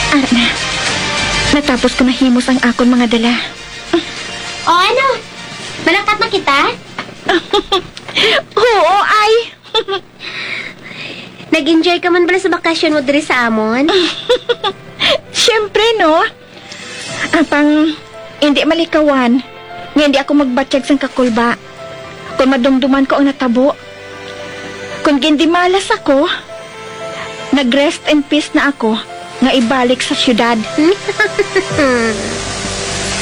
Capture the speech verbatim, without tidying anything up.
Ana, natapos ko na himos ang akon mga dala. O ano? Malakat na kita? Oo, ay. Nag-enjoy ka man pala sa bakasyon mo diri sa amon? Siyempre, no? Apang hindi malikawan, nga hindi ako magbatsyag sang kakulba. Kung madumduman ko ang natabo. Kung hindi malas ako, nag-rest in peace na ako, nga ibalik sa syudad.